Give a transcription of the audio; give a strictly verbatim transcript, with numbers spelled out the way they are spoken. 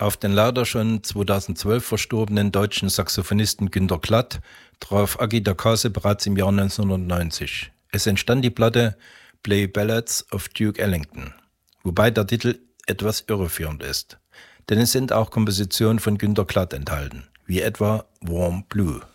Auf den leider schon zweitausendzwölf verstorbenen deutschen Saxophonisten Günter Glatt traf Agi da Kase bereits im Jahr neunzehnhundertneunzig. Es entstand die Platte Play Ballads of Duke Ellington, wobei der Titel etwas irreführend ist, denn es sind auch Kompositionen von Günter Glatt enthalten, wie etwa Warm Blue.